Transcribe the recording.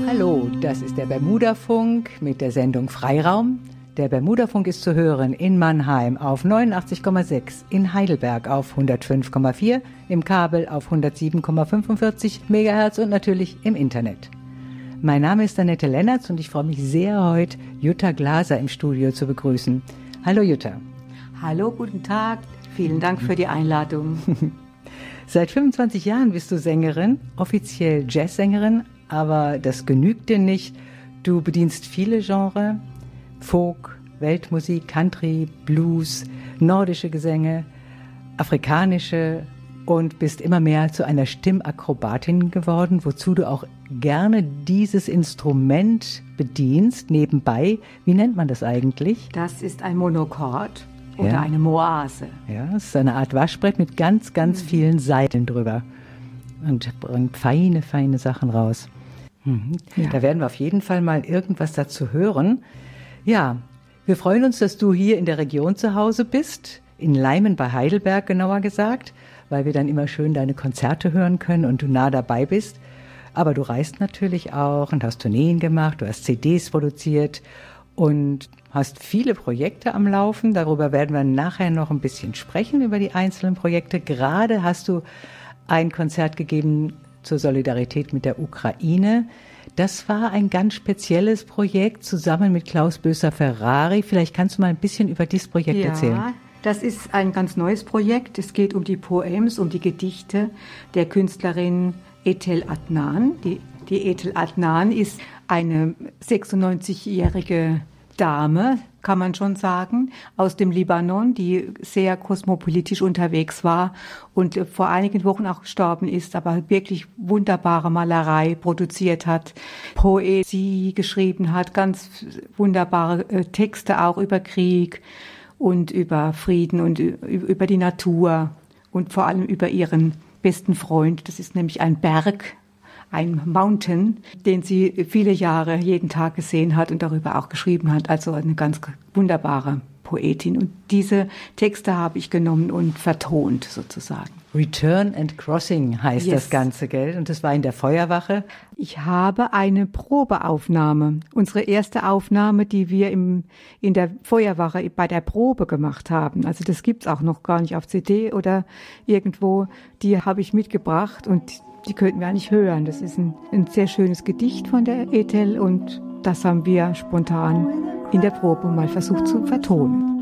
Hallo, das ist der Bermudafunk mit der Sendung Freiraum. Der Bermudafunk ist zu hören in Mannheim auf 89,6, in Heidelberg auf 105,4, im Kabel auf 107,45 MHz und natürlich im Internet. Mein Name ist Annette Lennertz und ich freue mich sehr, heute Jutta Glaser im Studio zu begrüßen. Hallo Jutta. Hallo, guten Tag. Vielen Dank für die Einladung. Seit 25 Jahren bist du Sängerin, offiziell Jazzsängerin, aber das genügt dir nicht. Du bedienst viele Genres, Folk, Weltmusik, Country, Blues, nordische Gesänge, afrikanische und bist immer mehr zu einer Stimmakrobatin geworden, wozu du auch gerne dieses Instrument bedienst, nebenbei. Wie nennt man das eigentlich? Das ist ein Monochord oder eine Moase. Ja, es ist eine Art Waschbrett mit ganz, ganz vielen Seiten drüber und bringt feine, feine Sachen raus. Ja. Da werden wir auf jeden Fall mal irgendwas dazu hören. Ja, wir freuen uns, dass du hier in der Region zu Hause bist, in Leimen bei Heidelberg genauer gesagt, weil wir dann immer schön deine Konzerte hören können und du nah dabei bist. Aber du reist natürlich auch und hast Tourneen gemacht, du hast CDs produziert und hast viele Projekte am Laufen. Darüber werden wir nachher noch ein bisschen sprechen, über die einzelnen Projekte. Gerade hast du ein Konzert gegeben zur Solidarität mit der Ukraine. Das war ein ganz spezielles Projekt zusammen mit Klaus Böser-Ferrari. Vielleicht kannst du mal ein bisschen über dieses Projekt erzählen. Ja, das ist ein ganz neues Projekt. Es geht um die Poems, um die Gedichte der Künstlerin Etel Adnan. Die Etel Adnan ist eine 96-jährige Dame, kann man schon sagen, aus dem Libanon, die sehr kosmopolitisch unterwegs war und vor einigen Wochen auch gestorben ist, aber wirklich wunderbare Malerei produziert hat, Poesie geschrieben hat, ganz wunderbare Texte auch über Krieg und über Frieden und über die Natur und vor allem über ihren besten Freund. Das ist nämlich ein Berg, ein Mountain, den sie viele Jahre jeden Tag gesehen hat und darüber auch geschrieben hat. Also eine ganz wunderbare Poetin. Und diese Texte habe ich genommen und vertont sozusagen. Return and Crossing heißt das Ganze, gell? Und das war in der Feuerwache. Ich habe eine Probeaufnahme. Unsere erste Aufnahme, die wir in der Feuerwache bei der Probe gemacht haben. Also das gibt's auch noch gar nicht auf CD oder irgendwo. Die habe ich mitgebracht und die könnten wir eigentlich hören. Das ist ein sehr schönes Gedicht von der Etel und das haben wir spontan in der Probe mal versucht zu vertonen.